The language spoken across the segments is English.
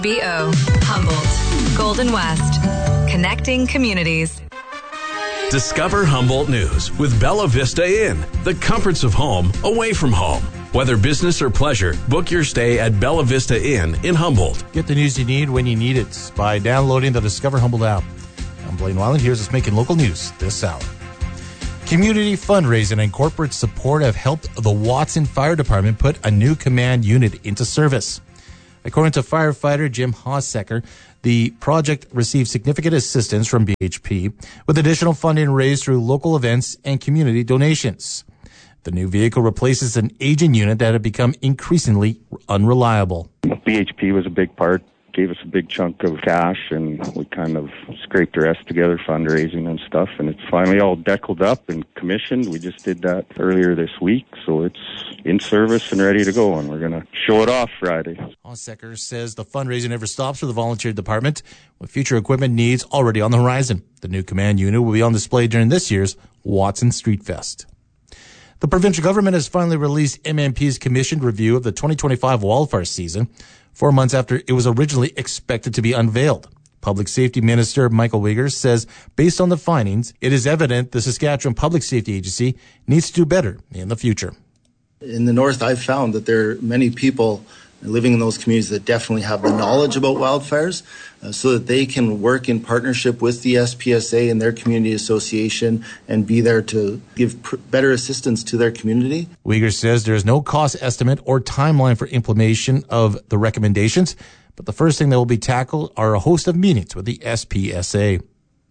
BO, Humboldt, Golden West, connecting communities. Discover Humboldt News with Bella Vista Inn, the comforts of home away from home. Whether business or pleasure, book your stay at Bella Vista Inn in Humboldt. Get the news you need when you need it by downloading the Discover Humboldt app. I'm Blaine Weiland. Here's us making local news this hour. Community fundraising and corporate support have helped the Watson Fire Department put a new command unit into service. According to firefighter Jim Hossecker, the project received significant assistance from BHP, with additional funding raised through local events and community donations. The new vehicle replaces an aging unit that had become increasingly unreliable. BHP was a big part, gave us a big chunk of cash, and we kind of scraped the rest together, fundraising and stuff, and it's finally all deckled up and commissioned. We just did that earlier this week, so it's in service and ready to go, and we're going to show it off Friday. Hossecker says the fundraising never stops for the volunteer department, with future equipment needs already on the horizon. The new command unit will be on display during this year's Watson Street Fest. The provincial government has finally released MMP's commissioned review of the 2025 wildfire season, 4 months after it was originally expected to be unveiled. Public Safety Minister Michael Wiegers says, based on the findings, it is evident the Saskatchewan Public Safety Agency needs to do better in the future. In the north, I've found that there are many people living in those communities that definitely have the knowledge about wildfires so that they can work in partnership with the SPSA and their community association and be there to give better assistance to their community. Wiegers says there is no cost estimate or timeline for implementation of the recommendations, but the first thing that will be tackled are a host of meetings with the SPSA.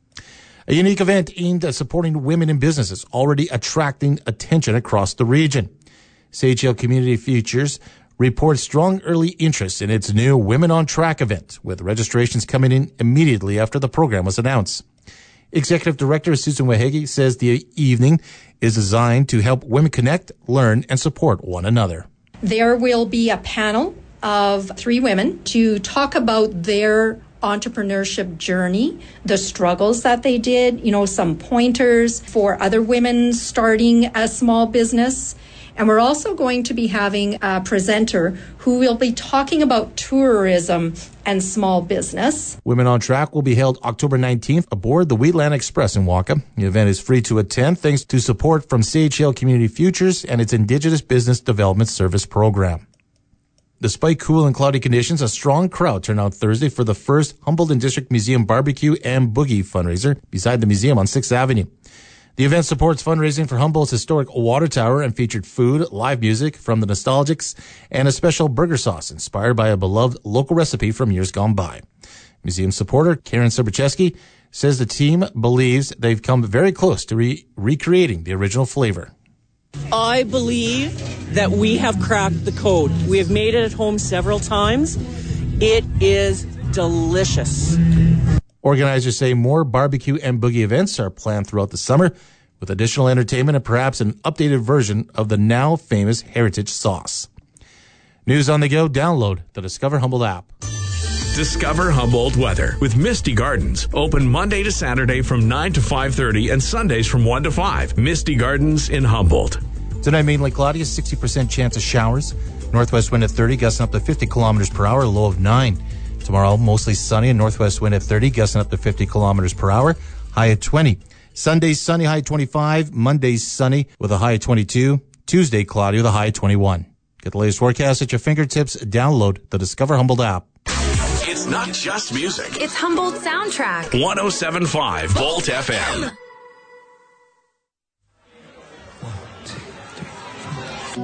A unique event aimed at supporting women in businesses already attracting attention across the region. Sage Hill Community Futures reports strong early interest in its new Women on Track event, with registrations coming in immediately after the program was announced. Executive Director Susan Wahegi says the evening is designed to help women connect, learn, and support one another. There will be a panel of 3 women to talk about their entrepreneurship journey, the struggles that they did, some pointers for other women starting a small business. And we're also going to be having a presenter who will be talking about tourism and small business. Women on Track will be held October 19th aboard the Wheatland Express in Waka. The event is free to attend thanks to support from Sage Hill Community Futures and its Indigenous Business Development Service program. Despite cool and cloudy conditions, a strong crowd turned out Thursday for the first Humboldt and District Museum Barbecue and Boogie fundraiser beside the museum on 6th Avenue. The event supports fundraising for Humboldt's historic water tower and featured food, live music from the Nostalgics, and a special burger sauce inspired by a beloved local recipe from years gone by. Museum supporter Karen Sobercheski says the team believes they've come very close to recreating the original flavor. I believe that we have cracked the code. We have made it at home several times. It is delicious. Organizers say more barbecue and boogie events are planned throughout the summer, with additional entertainment and perhaps an updated version of the now famous heritage sauce. News on the go, download the Discover Humboldt app. Discover Humboldt weather with Misty Gardens. Open Monday to Saturday from 9 to 5:30 and Sundays from 1 to 5. Misty Gardens in Humboldt. Tonight, mainly cloudy, 60% chance of showers. Northwest wind at 30, gusting up to 50 kilometers per hour, low of 9. Tomorrow, mostly sunny and northwest wind at 30, gusting up to 50 kilometers per hour, high at 20. Sunday, sunny, high 25. Monday, sunny with a high of 22. Tuesday, cloudy with a high of 21. Get the latest forecast at your fingertips. Download the Discover Humboldt app. It's not just music. It's Humboldt Soundtrack. 107.5 Volt FM.